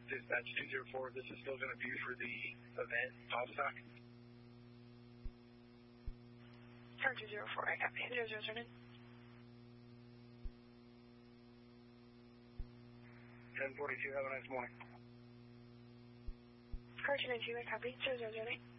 Dispatch 204, this is still going to be for the event, Tostock. Tower 204, I copy. 00 turn in. 1042, have a nice morning. Car 292, I copy. 00 turn in.